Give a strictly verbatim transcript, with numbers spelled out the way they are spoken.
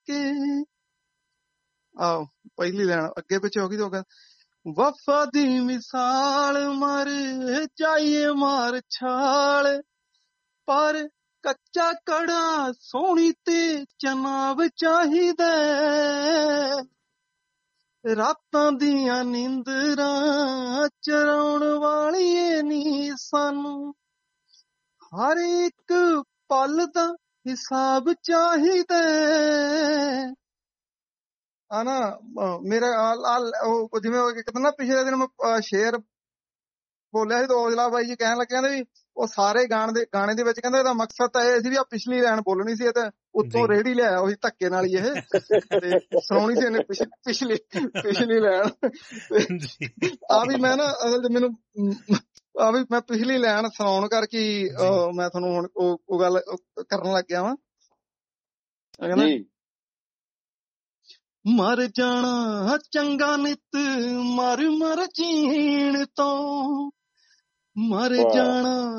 ਕੇ। ਆਓ ਪਹਿਲੀ ਲੈਣ ਅੱਗੇ ਪਿੱਛੇ ਹੋ ਗਈ ਤੋਂ ਵਫਾ ਦੀ ਮਿਸਾਲ ਮਰ ਜਾਈਏ ਮਾਰ ਛਾਲ, ਪਰ ਕੱਚਾ ਕੜਾ ਸੋਹਣੀ ਤੇ ਚਨਾਬ ਚਾਹੀਦਾ, ਰਾਤਾਂ ਦੀਆਂ ਨੀਂਦਰਾਂ ਚਰਾਉਣ ਵਾਲੀਏ ਨੀ ਸਾਨੂੰ, ਹਰ ਇੱਕ ਪਲ ਦਾ ਹਿਸਾਬ ਚਾਹੀਦਾ। ਆ ਨਾ ਮੇਰਾ ਉਹ ਜਿਵੇਂ ਇੱਕ ਦਿਨ ਨਾ ਪਿਛਲੇ ਦਿਨ ਮੈਂ ਸ਼ੇਰ ਬੋਲਿਆ ਸੀ, ਤਾਂ ਔਜਲਾ ਬਾਈ ਜੀ ਕਹਿਣ ਲੱਗੇ ਕਹਿੰਦੇ ਵੀ ਉਹ ਸਾਰੇ ਗਾਣੇ ਦੇ ਗਾਣੇ ਦੇ ਵਿੱਚ ਕਹਿੰਦੇ ਇਹਦਾ ਮਕਸਦ ਤਾਂ ਇਹ ਸੀ ਵੀ ਆ ਪਿਛਲੀ ਲਾਈਨ ਬੋਲਣੀ ਸੀ ਤੇ ਉੱਤੋਂ ਰੇਹੜੀ ਲਿਆਇਆ ਉਹੀ ਧੱਕੇ ਨਾਲ ਹੀ ਇਹ ਤੇ ਸੁਣਾਉਣੀ ਸੀ ਇਹਨੇ ਪਿਛਲੀ ਪਿਛਲੀ ਲਾਈਨ। ਆ ਵੀ ਮੈਂ ਨਾ ਅਸਲ ਚ ਮੈਨੂੰ ਆ ਵੀ ਮੈਂ ਪਿਛਲੀ ਲਾਈਨ ਸੁਣਾਉਣ ਕਰਕੇ ਮੈਂ ਤੁਹਾਨੂੰ ਹੁਣ ਉਹ ਗੱਲ ਕਰਨ ਲੱਗ ਗਿਆ ਵਾਂ। ਕਹਿੰਦਾ ਮਰ ਜਾਣਾ ਚੰਗਾ ਨਿੱਤ ਮਰ ਮਰ ਜੀਣ ਤੋਂ, ਮਰ ਜਾਣਾ